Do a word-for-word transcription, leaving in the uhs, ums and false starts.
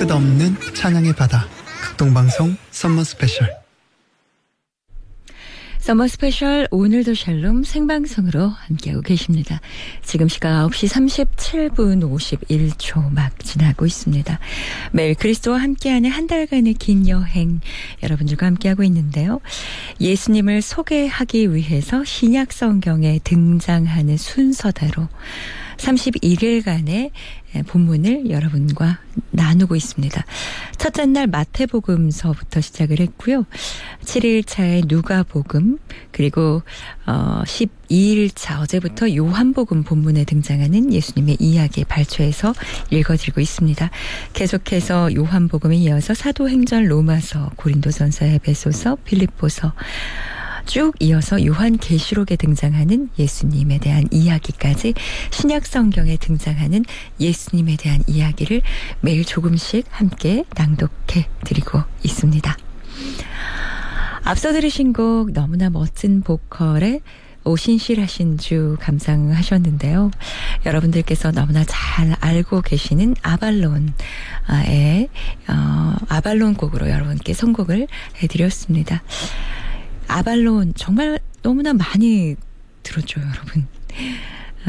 끝없는 찬양의 바다. 극동방송 썸머 스페셜. 서머 스페셜 오늘도 샬롬 생방송으로 함께하고 계십니다. 지금 시각 아홉 시 삼십칠 분 오십일 초 막 지나고 있습니다. 매일 그리스도와 함께하는 한 달간의 긴 여행 여러분들과 함께하고 있는데요. 예수님을 소개하기 위해서 신약 성경에 등장하는 순서대로 삼십일 일간의 본문을 여러분과 나누고 있습니다. 첫째 날 마태복음서부터 시작을 했고요. 칠 일차에 누가복음, 그리고 어 십이 일차 어제부터 요한복음 본문에 등장하는 예수님의 이야기 발췌해서 읽어드리고 있습니다. 계속해서 요한복음에 이어서 사도행전, 로마서, 고린도전서, 에베소서, 빌립보서 쭉 이어서 요한계시록에 등장하는 예수님에 대한 이야기까지 신약 성경에 등장하는 예수님에 대한 이야기를 매일 조금씩 함께 낭독해 드리고 있습니다. 앞서 들으신 곡 너무나 멋진 보컬의 오신실하신 주 감상하셨는데요. 여러분들께서 너무나 잘 알고 계시는 아발론의 어, 아발론 곡으로 여러분께 선곡을 해드렸습니다. 아발론 정말 너무나 많이 들었죠, 여러분.